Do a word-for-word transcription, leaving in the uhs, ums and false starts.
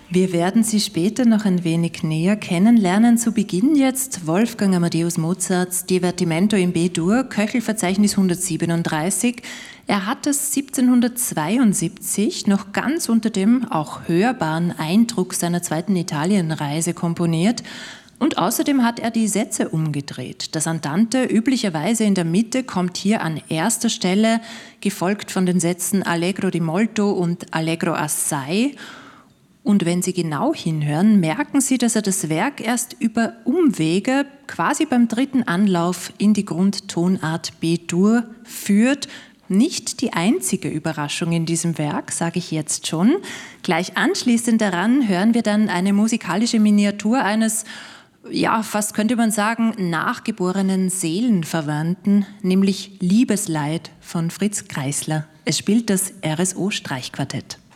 Wir werden sie später noch ein wenig näher kennenlernen. Zu Beginn jetzt Wolfgang Amadeus Mozarts Divertimento in B-Dur, Köchelverzeichnis hundertsiebenunddreißig. Er hat es siebzehnhundertzweiundsiebzig noch ganz unter dem auch hörbaren Eindruck seiner zweiten Italienreise komponiert. Und außerdem hat er die Sätze umgedreht. Das Andante, üblicherweise in der Mitte, kommt hier an erster Stelle, gefolgt von den Sätzen Allegro di molto und Allegro assai. Und wenn Sie genau hinhören, merken Sie, dass er das Werk erst über Umwege, quasi beim dritten Anlauf, in die Grundtonart B-Dur führt. Nicht die einzige Überraschung in diesem Werk, sage ich jetzt schon. Gleich anschließend daran hören wir dann eine musikalische Miniatur eines, ja, fast könnte man sagen, nachgeborenen Seelenverwandten, nämlich Liebesleid von Fritz Kreisler. Es spielt das R S O-Streichquartett.